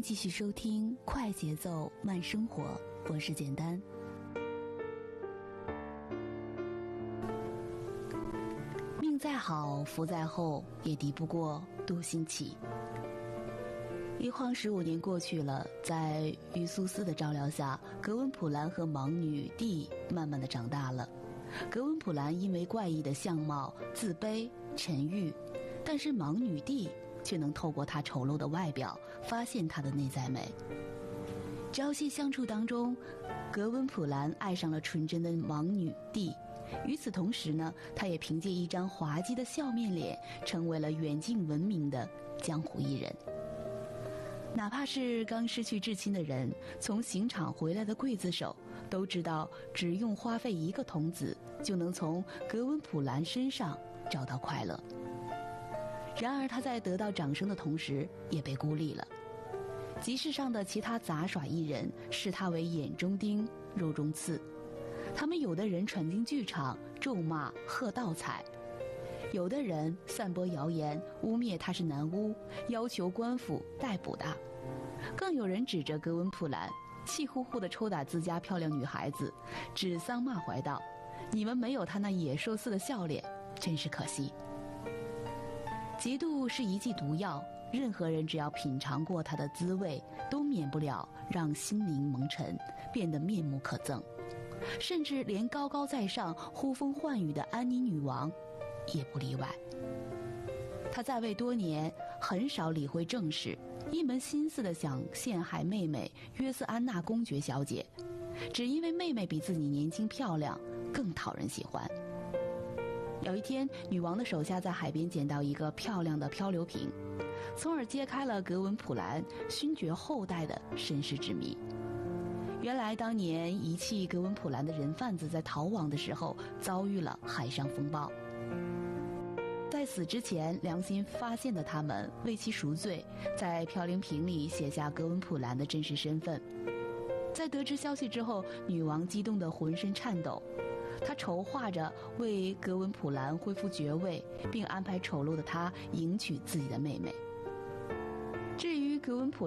继续收听快节奏慢生活，我是简单。命再好，福再厚，也敌不过笃信起。一晃15年过去了，在于苏斯的照料下，格温普兰和盲女蒂慢慢的长大了。格温普兰因为怪异的相貌自卑沉郁，但是盲女蒂却能透过她丑陋的外表发现她的内在美。朝夕相处当中，格温普兰爱上了纯真的盲女蒂，与此同时呢，她也凭借一张滑稽的笑面脸，成为了远近闻名的江湖艺人。哪怕是刚失去至亲的人，从刑场回来的刽子手，都知道只用花费1个童子，就能从格温普兰身上找到快乐。然而他在得到掌声的同时，也被孤立了。集市上的其他杂耍艺人视他为眼中钉、肉中刺，他们有的人闯进剧场，咒骂、喝倒彩；有的人散播谣言，污蔑他是男巫，要求官府逮捕他；更有人指着格温普兰，气呼呼地抽打自家漂亮女孩子，指桑骂槐道：“你们没有他那野兽似的笑脸，真是可惜。”嫉妒是一剂毒药，任何人只要品尝过它的滋味，都免不了让心灵蒙尘，变得面目可憎。甚至连高高在上、呼风唤雨的安妮女王也不例外。她在位多年，很少理会政事，一门心思地想陷害妹妹约瑟安娜公爵小姐，只因为妹妹比自己年轻漂亮，更讨人喜欢。有一天，女王的手下在海边捡到一个漂亮的漂流瓶，从而揭开了格温普兰勋爵后代的身世之谜。原来当年遗弃格温普兰的人贩子在逃亡的时候遭遇了海上风暴，在死之前良心发现的他们为其赎罪，在飘零瓶里写下格温普兰的真实身份。在得知消息之后，女王激动得浑身颤抖，她筹划着为格温普兰恢复爵位，并安排丑陋的她迎娶自己的妹妹。至于格温普